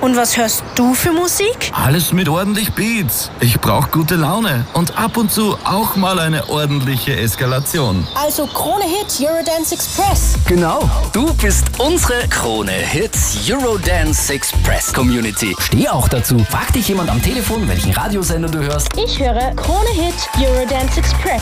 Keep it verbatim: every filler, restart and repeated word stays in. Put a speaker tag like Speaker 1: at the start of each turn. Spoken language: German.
Speaker 1: Und was hörst du für Musik?
Speaker 2: Alles mit ordentlich Beats. Ich brauche gute Laune und ab und zu auch mal eine ordentliche Eskalation.
Speaker 1: Also Krone Hit Eurodance Express.
Speaker 3: Genau, du bist unsere Krone Hits Eurodance Express Community. Steh auch dazu. Frag dich jemand am Telefon, welchen Radiosender du hörst.
Speaker 1: Ich höre Krone Hit Eurodance Express.